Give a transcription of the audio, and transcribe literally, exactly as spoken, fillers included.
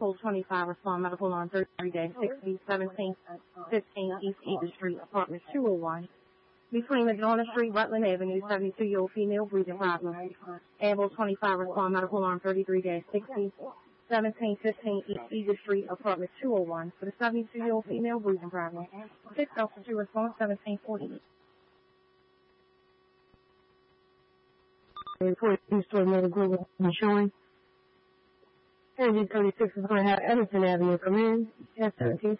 Pole twenty-five, respond medical alarm thirty-three dash sixty, seventeen fifteen East Eagle Street, apartment two oh one. Between Madonna Street, Rutland Avenue, seventy-two-year-old female breathing problem. Ambulance twenty-five, respond medical alarm thirty-three dash sixty, seventeen fifteen East Eagle Street, apartment two oh one, for the seventy-two-year-old female breathing problem. six Delta two, response seventeen forty. Report East Story Motor Group showing. Energy thirty-six is going to have Edison Avenue come in. Yes, seventeen